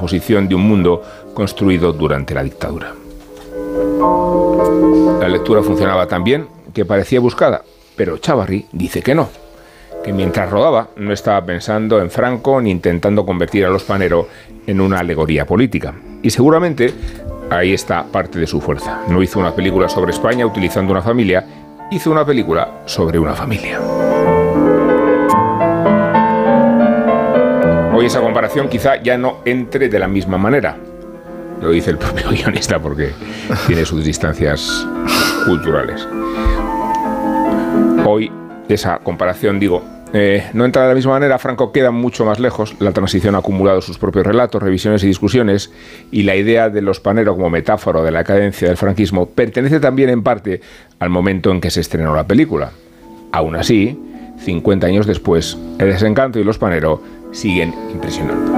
descomposición de un mundo construido durante la dictadura. La lectura funcionaba tan bien que parecía buscada, pero Chávarri dice que no, que mientras rodaba no estaba pensando en Franco ni intentando convertir a Los Panero en una alegoría política. Y seguramente ahí está parte de su fuerza. No hizo una película sobre España utilizando una familia, hizo una película sobre una familia. Hoy esa comparación quizá ya no entre de la misma manera. Lo dice el propio guionista porque tiene sus distancias culturales. Hoy esa comparación, no entra de la misma manera. Franco queda mucho más lejos. La transición ha acumulado sus propios relatos, revisiones y discusiones, y la idea de Los Panero como metáfora de la decadencia del franquismo pertenece también en parte al momento en que se estrenó la película. Aún así, 50 años después, El Desencanto y Los Panero siguen impresionando.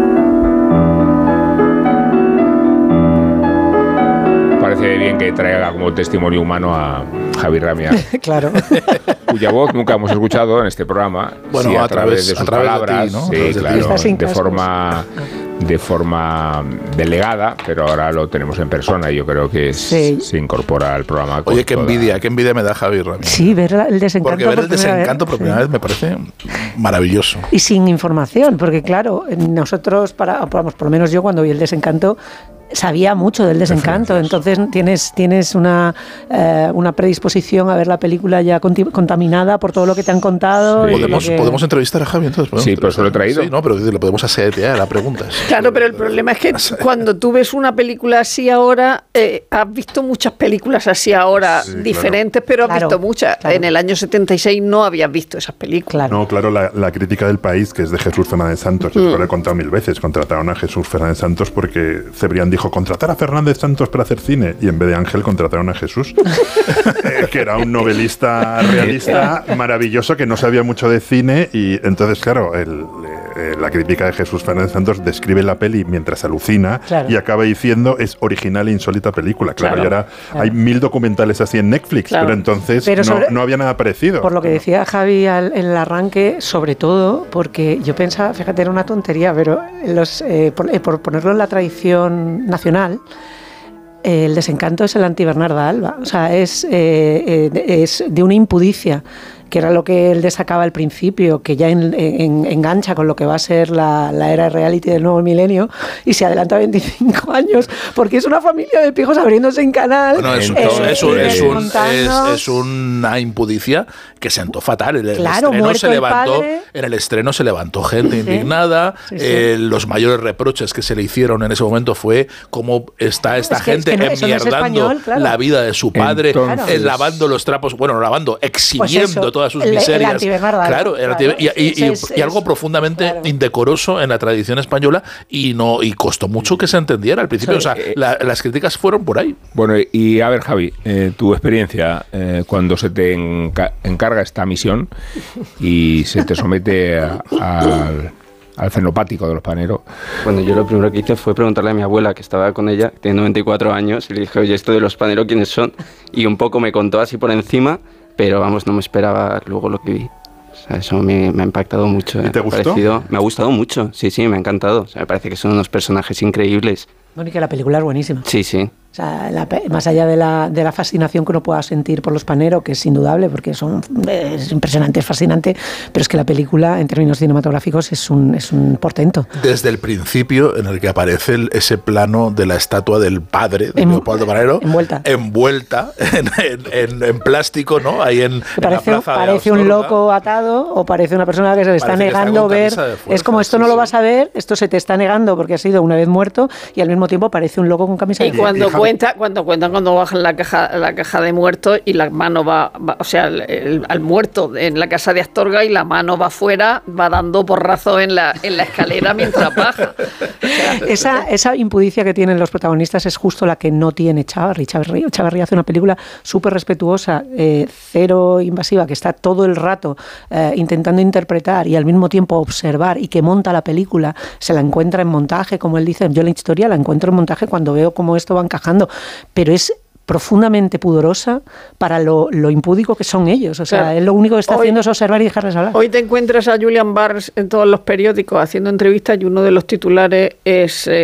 Parece bien que traiga como testimonio humano a Javi Ramia, claro, cuya voz nunca hemos escuchado en este programa. Bueno, sí, a través de sus palabras, de ti, ¿no? Sí, claro, de forma delegada, pero ahora lo tenemos en persona y yo creo que se incorpora al programa. Oye, qué envidia me da Javi Ramia. Sí, ver El Desencanto. Porque ver El Desencanto por primera vez me parece maravilloso. Y sin información, porque claro, nosotros, por lo menos yo cuando vi El Desencanto, sabía mucho del Desencanto, entonces tienes una predisposición a ver la película ya contaminada por todo lo que te han contado. Sí. ¿Podemos entrevistar a Javi entonces? Sí, pues lo he traído. Sí, no, pero lo podemos asetear a preguntas. Claro, pero el problema es que cuando tú ves una película así ahora, has visto muchas películas así ahora diferentes, claro. Pero has visto muchas. Claro. En el año 76 no habías visto esas películas. No, claro, la crítica del País, que es de Jesús Fernández Santos, yo lo he contado 1000 veces, contrataron a Jesús Fernández Santos porque Cebrián dijo contratar a Fernández Santos para hacer cine, y en vez de Ángel contrataron a Jesús, que era un novelista realista maravilloso que no sabía mucho de cine, y entonces claro, la crítica de Jesús Fernández Santos describe la peli mientras alucina, claro, y acaba diciendo es original e insólita película, claro, y ahora hay 1000 documentales así en Netflix, claro, pero entonces no había nada parecido. Por lo que decía Javi en el arranque, sobre todo porque yo pensaba, fíjate, era una tontería, pero por ponerlo en la tradición nacional, El Desencanto es el anti-Bernarda Alba, o sea, es de una impudicia, que era lo que él destacaba al principio, que ya engancha con lo que va a ser la era reality del nuevo milenio, y se adelanta 25 años, porque es una familia de pijos abriéndose en canal. Bueno, es una impudicia que sentó fatal. En el estreno se levantó gente indignada. Los mayores reproches que se le hicieron en ese momento fue cómo está esta gente enmierdando la vida de su padre, lavando los trapos, exhibiendo todas sus miserias. Y algo profundamente indecoroso en la tradición española, y costó mucho que se entendiera al principio. Las críticas fueron por ahí. Bueno, y a ver, Javi, tu experiencia cuando se te encarga esta misión y se te somete al fenopático de Los Panero. Bueno, yo lo primero que hice fue preguntarle a mi abuela, que estaba con ella, que tiene 94 años, y le dije, oye, esto de Los Panero, ¿quiénes son? Y un poco me contó así por encima, pero vamos, no me esperaba luego lo que vi. O sea, eso me ha impactado mucho. ¿Y te gustó? Me ha gustado mucho, sí, me ha encantado. O sea, me parece que son unos personajes increíbles. Bueno, y que la película es buenísima. Sí. O sea, más allá de la fascinación que uno pueda sentir por Los Panero, que es indudable, porque es impresionante, es fascinante, pero es que la película, en términos cinematográficos, es un portento. Desde el principio, en el que aparece ese plano de la estatua del padre de Leopoldo Panero, envuelta en plástico, ¿no? Ahí en la plaza parece un loco atado, o parece una persona que se le está negando ver. Es como, esto no lo vas a ver, esto se te está negando porque has sido una vez muerto, y al mismo tiempo parece un loco con camisa de fuerza. Cuando bajan la caja de muertos y la mano va al muerto en la casa de Astorga, y la mano va afuera, va dando porrazo en la escalera mientras baja. Esa impudicia que tienen los protagonistas es justo la que no tiene Chávarri. Chávarri hace una película súper respetuosa, cero invasiva, que está todo el rato intentando interpretar y al mismo tiempo observar, y que monta la película, se la encuentra en montaje, como él dice, yo la historia la encuentro en montaje cuando veo cómo esto va encajando, pero es profundamente pudorosa para lo impúdico que son ellos. O sea, él lo único que está haciendo es observar y dejarles hablar. Hoy te encuentras a Julian Barnes en todos los periódicos haciendo entrevistas, y uno de los titulares es